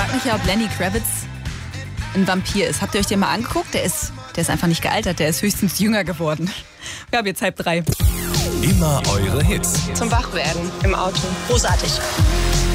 frage mich ja, ob Lenny Kravitz ein Vampir ist. Habt ihr euch den mal angeguckt? Der ist einfach nicht gealtert, der ist höchstens jünger geworden. Wir haben jetzt 2:30. Immer eure Hits. Zum Wachwerden im Auto. Großartig.